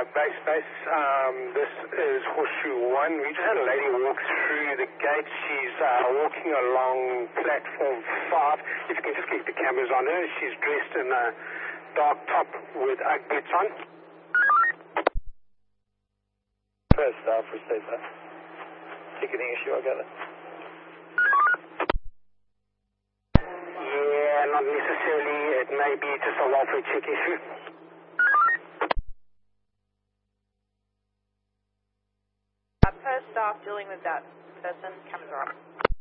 base. This is Horseshoe 1. We just had a lady walk through the gate. She's walking along platform 5. If you can just keep the cameras on her. She's dressed in a dark top with Ugg boots on. First staff received that. Ticketing issue, I gather. Yeah, not necessarily. It may be just a welfare check issue. First staff dealing with that person, cameras are up.